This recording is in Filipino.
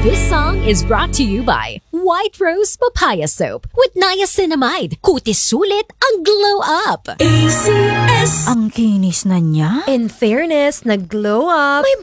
This song is brought to you by White Rose Papaya Soap with niacinamide. Kutis sulit ang glow up. ACS. Ang kinis na niya. In fairness, nag-glow up. May